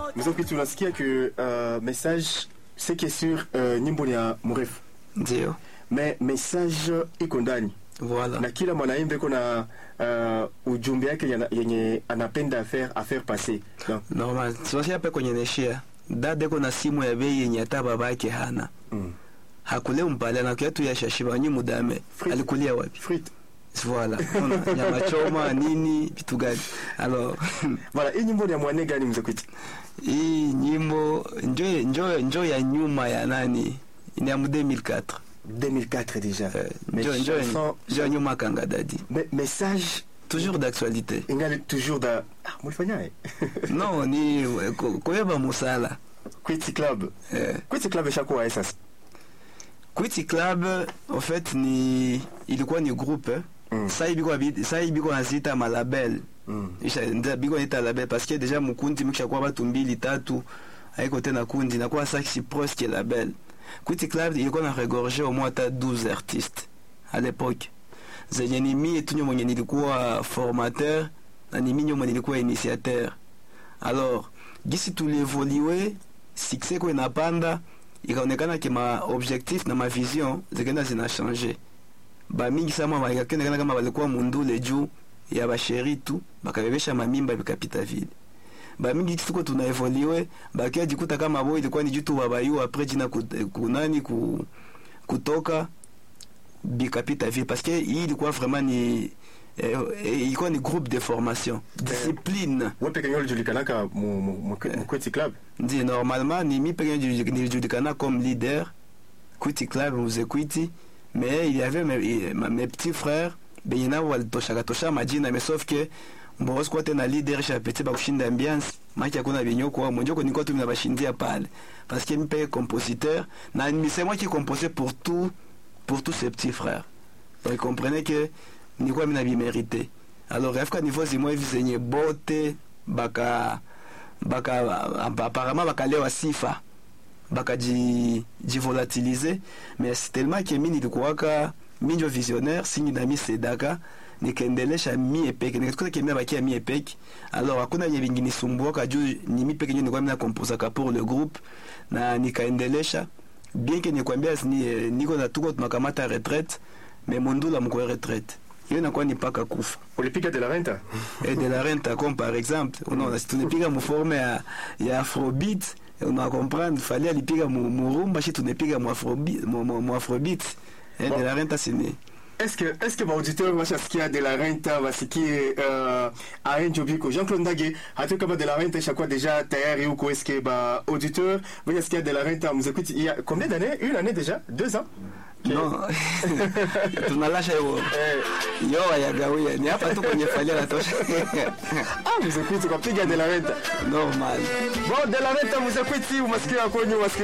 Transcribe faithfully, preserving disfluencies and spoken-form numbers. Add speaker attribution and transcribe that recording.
Speaker 1: Mzee tunasikia que uh, message c'est que sur uh, nyimbo ya mrefu.
Speaker 2: Ndio.
Speaker 1: Mais message iko ndani.
Speaker 2: Voilà.
Speaker 1: Na kila mwanaimbe kuna uh, ujumbe yake yenye anapenda faire à faire passer.
Speaker 2: Donc normal. Sio hapa kwenye neshia. Dada kuna simu ya bei yenye hata babake hana. Mm. Hakule mpale na kiatu ya shashiba nyi mudame. Alikulia wapi?
Speaker 1: Frite.
Speaker 2: Voilà. Nyama choma nini vitu gani? Alors
Speaker 1: voilà, hii nyimbo ya mwane gani Mzee Kwiti?
Speaker 2: Hii nyimbo njoo njoo njoo ya nyuma ya nani? Ni ya deux mille quatre.
Speaker 1: deux mille quatre déjà.
Speaker 2: Euh, njoo njoo njoo nyuma kanga dadi.
Speaker 1: Mais message
Speaker 2: toujours d'actualité.
Speaker 1: Ingali toujours da ah, mulifanya eh.
Speaker 2: Non, ni koyeba musala.
Speaker 1: Kwiti Club.
Speaker 2: Eh.
Speaker 1: Kwiti Club ishakuwa sasa.
Speaker 2: Kwiti Club en fait ni ilikuwa ni groupe. Mm. Ça ibiko ça ibiko nazita malabel. Mm. Isha nda biko nita label parce que déjà mukundi mkishakuwa watu mbili tatu haiko tena kundi na kwa saksi presque label. Kwiti Club ilikuwa na regorger au moins ta douze artistes à l'époque. Zenye ni mimi tu mwenye nilikuwa formateur na ni mimi mwenye nilikuwa initiateur. Alors, gisi tulievoluer succès kwa inapanda ikaonekana que ma objectif na ma vision zikaenda zina changer. Ba mingi sama wakakenda kama walikuwa mundule juu ya basheri tu bakabebesha mamimba bikapita vile. Ba mingi tuko tuna evoluer bakia jikuta kama boy ilikuwa ni jitu babayu après jina kunani ku kutoka bikapita vile parce que il ilikuwa vraiment ni eh, ilikuwa ni groupe de formation discipline.
Speaker 1: Wewe pekee yule julikanaka mu Kwiti Club?
Speaker 2: Ndi normalement ni mi pekee julikana comme leader Kwiti Club Mzee Kwiti. Mais il y avait mes, mes, mes petits frères benyina walitoshaka tosha majina mais sauf que mbozi kwa tena leader chapeti ba kushinda ambiance maki hakuna binyoko wa mwenjoko niko tu na bashindia pale parce que mi paye compositeur na ni c'est moi qui composais pour tout pour tous ces petits frères. Donc comprenez que ni quoi mina bi mérité. Alors rêve qu'à niveau zimo visenye bote baka baka apparemment baka lewa sifa baka ji ji volatiliser mais c'est tellement que mini ilikuwaka minjo visionnaire singi na mi sedaka nikaendelesha mi epeke nikakuta kemia baki ya mi epeke. Alors hakuna nye vingine sumbuaka juu ni mi peke nyo nilikuwa mina composaka pour le groupe na nikaendelesha bien que nikwambia ni niko na tuko tunakamata retraite mais mondula mko retraite hiyo inakuwa ni paka kufa.
Speaker 1: Ulipiga de la renta?
Speaker 2: Et de la renta comme par exemple on a si tulipiga mforme ya ya afrobeat on a comprendre fallait alipiga murumba shi tunepiga mu afrobeat mu afrobeat et de la renta c'est né.
Speaker 1: Est-ce que est-ce que mon auditeur va chaskia de la renta va ce qui est euh à Njobiko Jean-Claude Ndage hatu kama de la renta chaque fois déjà tayari ou est-ce que ba auditeur va chaskia de la renta vous écoutez il y a combien d'années? Une année déjà? Deux ans?
Speaker 2: Non. Tunalasha hiyo. Yo ayagawia. Ni hapa tu kwenye falia la tosha.
Speaker 1: Ah, vous écoutez kwa piga de la renta.
Speaker 2: Normal.
Speaker 1: Bon, de la renta vous écoutez, vous maskia kwenye